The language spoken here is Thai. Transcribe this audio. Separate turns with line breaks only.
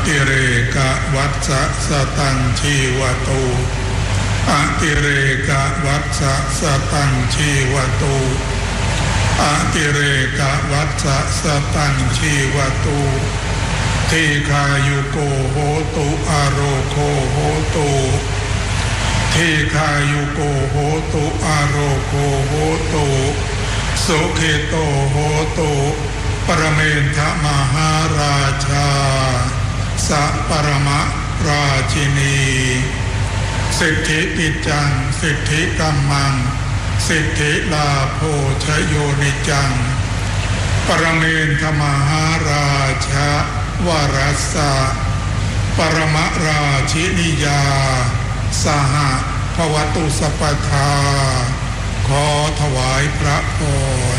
ติเรกวัฏสะสตังชีวตุอติเรกวัฏสะสตังชีวตุอติเรกวัฏสะสตังชีวตุทีฆายุโกโหตุอโรโคโหตุทีฆายุโกโหตุอโรโคโหตุสุขิโตโหตุปรเมนทมหาราชาสัพปรมราชินีสิทธิกิจจังสิทธิกัมมังสิทธิลาโภชโยนิจังปรเมนทมหาราชาวรัสสะปรมราชินิยาสหภวตุสัพพทาขอถวายพระพร